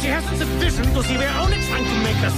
hasn't sufficient, so see, we're only trying to make a